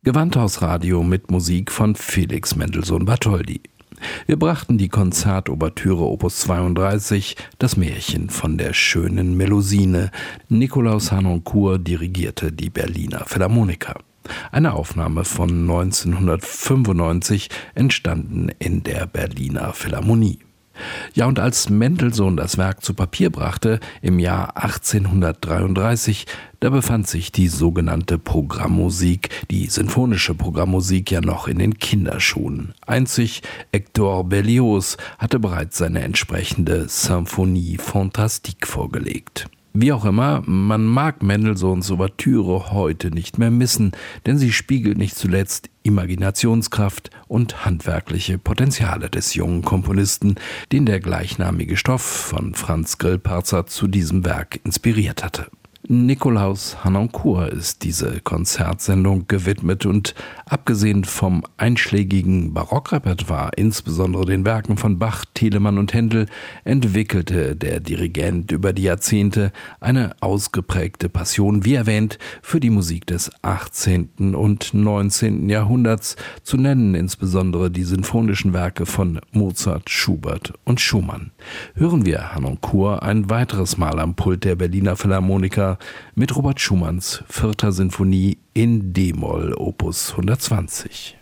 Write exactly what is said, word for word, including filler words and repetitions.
Gewandhausradio mit Musik von Felix Mendelssohn Bartholdy. Wir brachten die Konzertouvertüre Opus zweiunddreißig, das Märchen von der schönen Melusine. Nikolaus Harnoncourt dirigierte die Berliner Philharmoniker. Eine Aufnahme von neunzehnhundertfünfundneunzig, entstanden in der Berliner Philharmonie. Ja, und als Mendelssohn das Werk zu Papier brachte, im Jahr achtzehnhundertdreiunddreißig, da befand sich die sogenannte Programmmusik, die sinfonische Programmmusik, ja noch in den Kinderschuhen. Einzig Hector Berlioz hatte bereits seine entsprechende Symphonie Fantastique vorgelegt. Wie auch immer, man mag Mendelssohns Ouvertüre heute nicht mehr missen, denn sie spiegelt nicht zuletzt Imaginationskraft und handwerkliche Potenziale des jungen Komponisten, den der gleichnamige Stoff von Franz Grillparzer zu diesem Werk inspiriert hatte. Nikolaus Harnoncourt ist diese Konzertsendung gewidmet und abgesehen vom einschlägigen Barockrepertoire, insbesondere den Werken von Bach, Telemann und Händel, entwickelte der Dirigent über die Jahrzehnte eine ausgeprägte Passion, wie erwähnt, für die Musik des achtzehnten und neunzehnten Jahrhunderts, zu nennen insbesondere die sinfonischen Werke von Mozart, Schubert und Schumann. Hören wir Harnoncourt ein weiteres Mal am Pult der Berliner Philharmoniker mit Robert Schumanns vierter Sinfonie in D-Moll Opus hundertzwanzig.